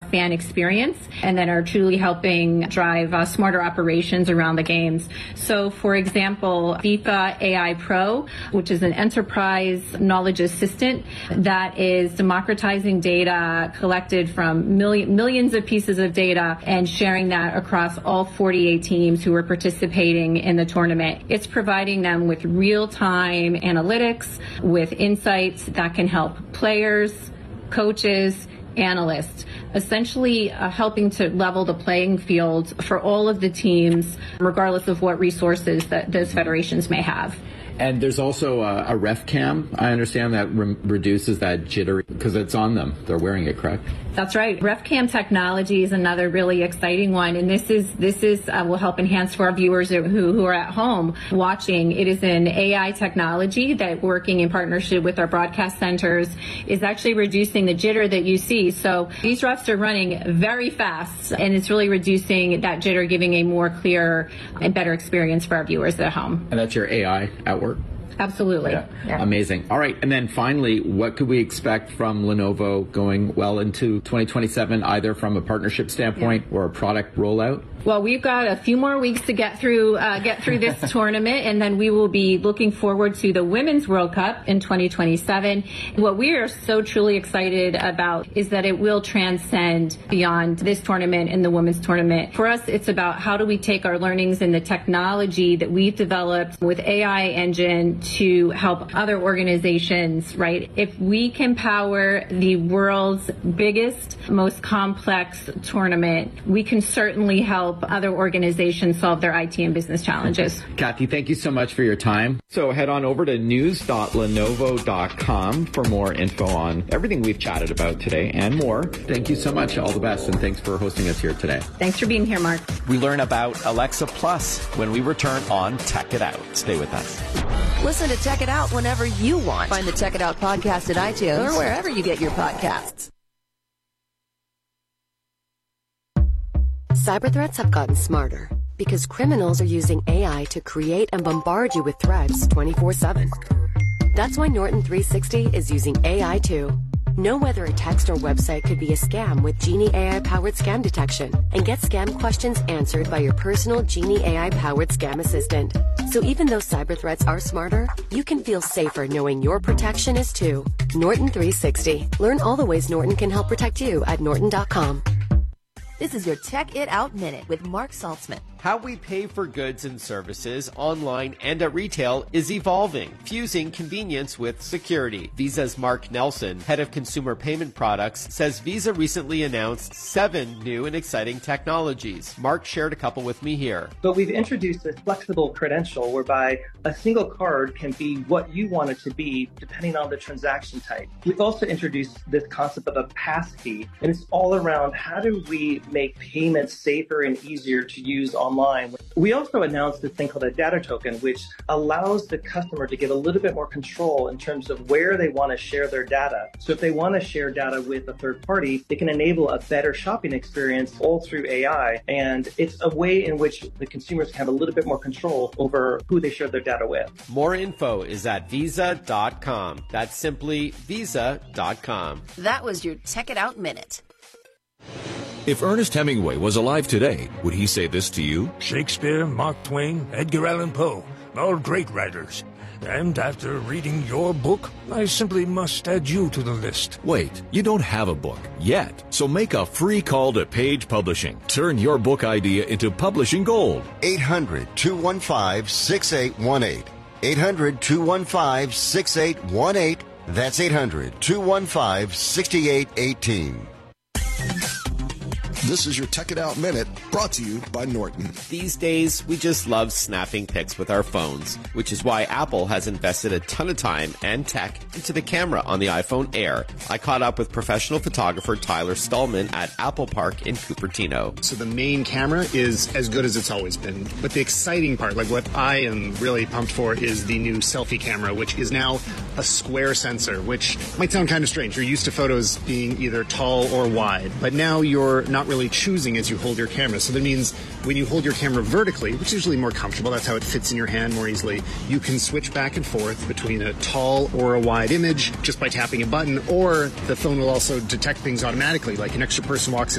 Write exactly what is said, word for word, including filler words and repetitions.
fan experience and that are truly helping drive uh, smarter operations around the games. So, for example, FIFA A I Pro, which is an enterprise knowledge assistant that is democratizing data collected from million, millions of pieces of data and sharing that across all forty-eight teams who are participating in the tournament. It's providing them with real-time analytics, with insights that can help players, coaches, analysts, essentially uh, helping to level the playing field for all of the teams, regardless of what resources that those federations may have. And there's also a, a ref cam, I understand, that re- reduces that jitter because it's on them. They're wearing it, correct? That's right. RefCam technology is another really exciting one, and this is this is uh, will help enhance for our viewers who who are at home watching. It is an A I technology that, working in partnership with our broadcast centers, is actually reducing the jitter that you see. So these refs are running very fast, and it's really reducing that jitter, giving a more clear and better experience for our viewers at home. And that's your A I at work? Absolutely. Yeah. Yeah. Amazing. All right. And then finally, what could we expect from Lenovo going well into twenty twenty-seven, either from a partnership standpoint yeah. or a product rollout? Well, we've got a few more weeks to get through uh, get through this tournament, and then we will be looking forward to the Women's World Cup in twenty twenty-seven. What we are so truly excited about is that it will transcend beyond this tournament and the women's tournament. For us, it's about how do we take our learnings and the technology that we've developed with A I engine to help other organizations, right? If we can power the world's biggest, most complex tournament, we can certainly help other organizations solve their I T and business challenges. Kathy, thank you so much for your time. So head on over to news dot lenovo dot com for more info on everything we've chatted about today and more. Thank you so much. All the best, and thanks for hosting us here today. Thanks for being here, Mark. We learn about Alexa Plus when we return on Tech It Out. Stay with us. Listen to Tech It Out whenever you want. Find the Tech It Out podcast at iTunes or wherever you get your podcasts. Cyber threats have gotten smarter because criminals are using A I to create and bombard you with threats twenty-four seven. That's why Norton three sixty is using A I too. Know whether a text or website could be a scam with Genie A I-powered scam detection, and get scam questions answered by your personal Genie A I-powered scam assistant. So even though cyber threats are smarter, you can feel safer knowing your protection is too. Norton three sixty. Learn all the ways Norton can help protect you at norton dot com. This is your Tech It Out Minute with Mark Saltzman. How we pay for goods and services online and at retail is evolving, fusing convenience with security. Visa's Mark Nelson, head of consumer payment products, says Visa recently announced seven new and exciting technologies. Mark shared a couple with me here. But we've introduced a flexible credential whereby a single card can be what you want it to be depending on the transaction type. We've also introduced this concept of a passkey, and it's all around how do we make payments safer and easier to use online. Online. We also announced this thing called a data token, which allows the customer to get a little bit more control in terms of where they want to share their data. So if they want to share data with a third party, they can enable a better shopping experience all through A I. And it's a way in which the consumers can have a little bit more control over who they share their data with. More info is at visa dot com. That's simply visa dot com. That was your Tech It Out Minute. If Ernest Hemingway was alive today, would he say this to you? Shakespeare, Mark Twain, Edgar Allan Poe, all great writers. And after reading your book, I simply must add you to the list. Wait, you don't have a book yet. So make a free call to Page Publishing. Turn your book idea into publishing gold. eight hundred, two one five, six eight one eight. eight hundred, two one five, six eight one eight. That's eight hundred, two one five, six eight one eight. This is your Tech It Out Minute, brought to you by Norton. These days, we just love snapping pics with our phones, which is why Apple has invested a ton of time and tech into the camera on the iPhone Air. I caught up with professional photographer Tyler Stallman at Apple Park in Cupertino. So the main camera is as good as it's always been. But the exciting part, like what I am really pumped for, is the new selfie camera, which is now a square sensor, which might sound kind of strange. You're used to photos being either tall or wide, but now you're not really choosing as you hold your camera. So that means when you hold your camera vertically, which is usually more comfortable, that's how it fits in your hand more easily, you can switch back and forth between a tall or a wide image just by tapping a button, or the phone will also detect things automatically, like an extra person walks